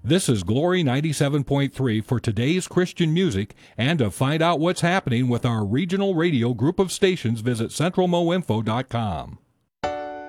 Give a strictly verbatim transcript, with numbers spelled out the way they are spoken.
This is Glory ninety-seven point three for today's Christian music, and to find out what's happening with our regional radio group of stations, visit central mo info dot com.